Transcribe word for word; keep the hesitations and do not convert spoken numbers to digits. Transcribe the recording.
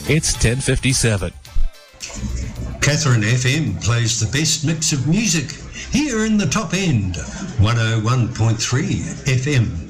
It's ten fifty-seven. Catherine F M plays the best mix of music here in the top end, one oh one point three F M.